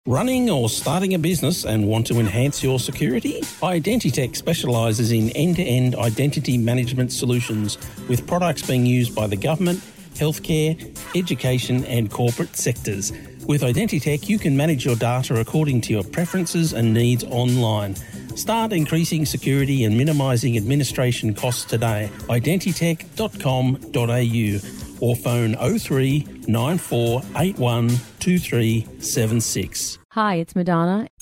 Running or starting a business and want to enhance your security? Identitech specialises in end-to-end identity management solutions with products being used by the government, healthcare, education and corporate sectors. With Identitech, you can manage your data according to your preferences and needs online. Start increasing security and minimising administration costs today. Identitech.com.au or phone 03 9481 2376. Hi, it's Madonna.